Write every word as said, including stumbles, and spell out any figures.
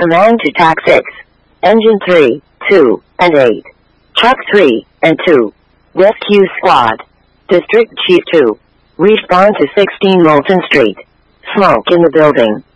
Command to T A C six. Engine three, two, and eight. Truck three, and two. Rescue Squad. District Chief two. Respond to sixteen Moulton Street. Smoke in the building.